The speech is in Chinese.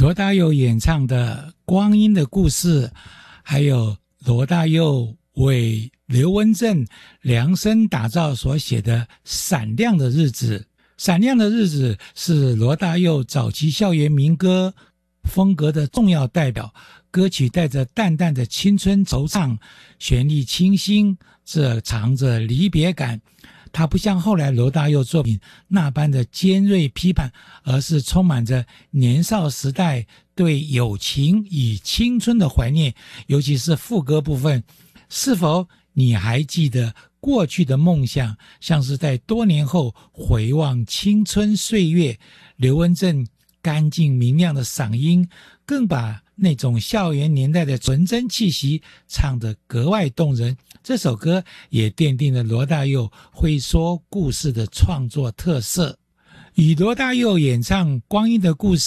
罗大佑演唱的《光阴的故事》，还有罗大佑为刘文正量身打造所写的《闪亮的日子》。《闪亮的日子》是罗大佑早期校园民歌风格的重要代表，歌曲带着淡淡的青春惆怅，旋律清新，这藏着离别感。它不像后来罗大佑作品那般的尖锐批判，而是充满着年少时代对友情与青春的怀念。尤其是副歌部分，是否你还记得过去的梦想，像是在多年后回望青春岁月。刘文正干净明亮的嗓音更把那种校园年代的纯真气息唱得格外动人。这首歌也奠定了罗大佑会说故事的创作特色。与罗大佑演唱《光阴的故事》